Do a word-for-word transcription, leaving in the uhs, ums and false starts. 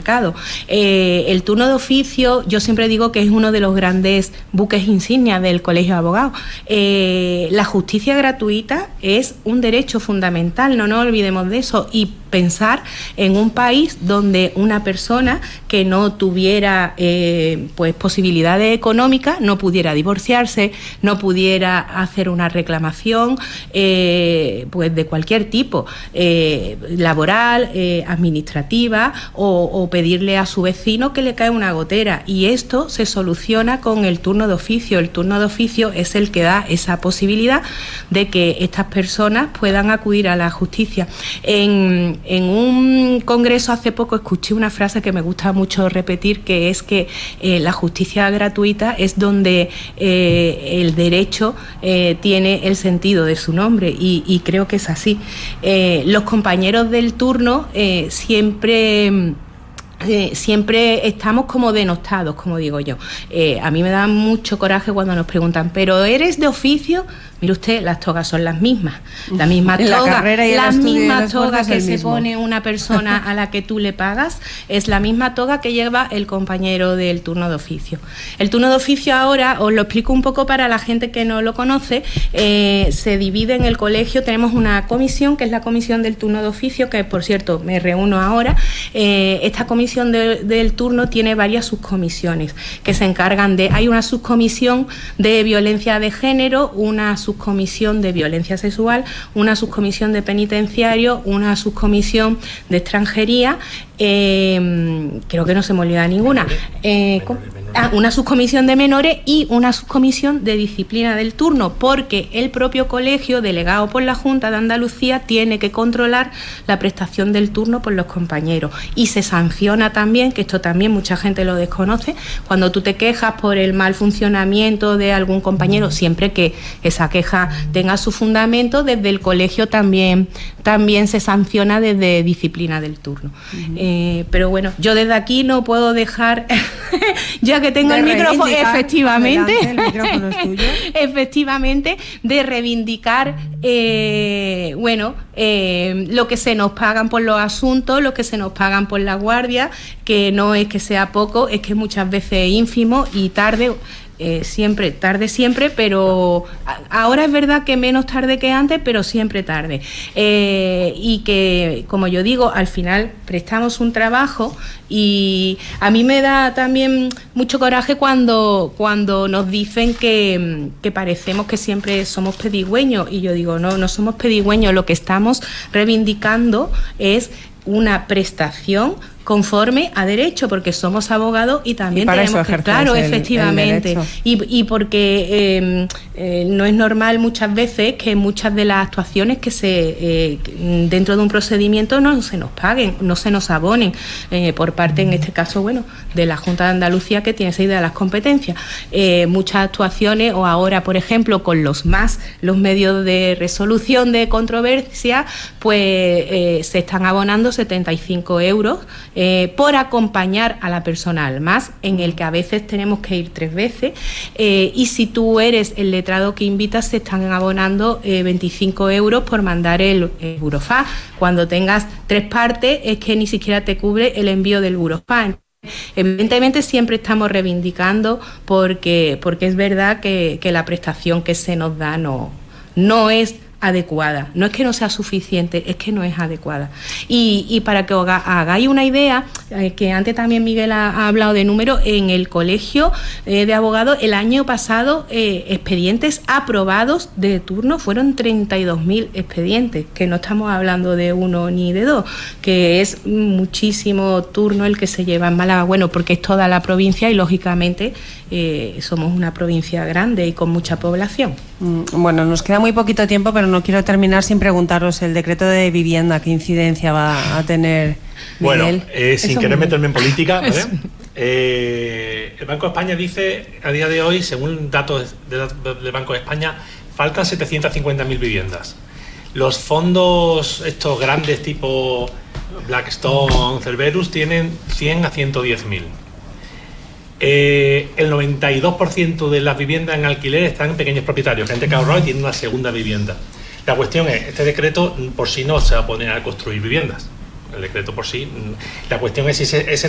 mercado. Eh, el turno de oficio, yo siempre digo que es uno de los grandes buques insignia del Colegio de Abogados. Eh, la justicia gratuita es un derecho fundamental, no nos olvidemos de eso, y pensar en un país donde una persona que no tuviera eh, pues posibilidades económicas no pudiera divorciarse, no pudiera hacer una reclamación eh, pues de cualquier tipo, eh, laboral, eh, administrativa o, o pedirle a su vecino que le cae una gotera, y esto se soluciona con el turno de oficio. El turno de oficio es el que da esa posibilidad de que estas personas puedan acudir a la justicia. En En un congreso hace poco escuché una frase que me gusta mucho repetir, que es que eh, la justicia gratuita es donde eh, el derecho eh, tiene el sentido de su nombre, y, y creo que es así. Eh, los compañeros del turno eh, siempre... Eh, siempre estamos como denostados, como digo yo. Eh, a mí me da mucho coraje cuando nos preguntan, ¿pero eres de oficio? Mire usted, las togas son las mismas, la misma toga, la las mismas togas que se pone una persona a la que tú le pagas, es la misma toga que lleva el compañero del turno de oficio. El turno de oficio ahora, os lo explico un poco para la gente que no lo conoce, eh, se divide en el colegio, tenemos una comisión que es la comisión del turno de oficio, que por cierto me reúno ahora. Eh, esta comisión de, del turno tiene varias subcomisiones que se encargan de, hay una subcomisión de violencia de género, una subcomisión subcomisión de violencia sexual, una subcomisión de penitenciario, una subcomisión de extranjería, eh, creo que no se me olvida ninguna, eh, ah, una subcomisión de menores y una subcomisión de disciplina del turno, porque el propio colegio, delegado por la Junta de Andalucía, tiene que controlar la prestación del turno por los compañeros, y se sanciona también, que esto también mucha gente lo desconoce, cuando tú te quejas por el mal funcionamiento de algún compañero, siempre que esa queja tenga su fundamento, desde el colegio también, también se sanciona desde disciplina del turno. Uh-huh. eh, pero bueno, yo desde aquí no puedo dejar, ya que tengo de el micrófono, efectivamente, el micrófono es tuyo. Efectivamente, de reivindicar, eh, bueno, eh, lo que se nos pagan por los asuntos, lo que se nos pagan por la guardia, que no es que sea poco, es que muchas veces es ínfimo y tarde. Eh, siempre, tarde siempre, pero ahora es verdad que menos tarde que antes, pero siempre tarde. Eh, y que, como yo digo, al final prestamos un trabajo, y a mí me da también mucho coraje cuando, cuando nos dicen que, que parecemos que siempre somos pedigüeños, y yo digo, no, no somos pedigüeños, lo que estamos reivindicando es una prestación conforme a derecho, porque somos abogados y también y tenemos que, claro, el, efectivamente, el y, y porque eh, eh, no es normal muchas veces que muchas de las actuaciones que se eh, dentro de un procedimiento no se nos paguen, no se nos abonen eh, por parte, en este caso, bueno, de la Junta de Andalucía, que tiene esa idea de las competencias. Eh, muchas actuaciones, o ahora, por ejemplo, con los más, los medios de resolución de controversia, pues eh, se están abonando setenta y cinco euros Eh, por acompañar a la persona al más, en el que a veces tenemos que ir tres veces, eh, y si tú eres el letrado que invitas, se están abonando eh, veinticinco euros por mandar el, el burofax. Cuando tengas tres partes, es que ni siquiera te cubre el envío del burofax. Evidentemente siempre estamos reivindicando, porque, porque es verdad que, que la prestación que se nos da no, no es adecuada. No es que no sea suficiente, es que no es adecuada. Y, y para que os hagáis una idea, eh, que antes también Miguel ha, ha hablado de números, en el colegio eh, de abogados el año pasado eh, expedientes aprobados de turno fueron treinta y dos mil expedientes, que no estamos hablando de uno ni de dos, que es muchísimo turno el que se lleva en Málaga, bueno, porque es toda la provincia y lógicamente eh, somos una provincia grande y con mucha población. Bueno, nos queda muy poquito tiempo, pero no quiero terminar sin preguntaros el decreto de vivienda, ¿qué incidencia va a tener, Miguel? Bueno, eh, sin querer meterme en política, ¿vale? eh, el Banco de España dice, a día de hoy, según datos del Banco de España, faltan setecientas cincuenta mil viviendas. Los fondos estos grandes tipo Blackstone, Cerberus, tienen cien a ciento diez mil. Eh, el noventa y dos por ciento de las viviendas en alquiler están en pequeños propietarios, gente que ha ahorrado y tiene una segunda vivienda. La cuestión es, este decreto por sí no se va a poner a construir viviendas, el decreto por sí, la cuestión es si ese, ese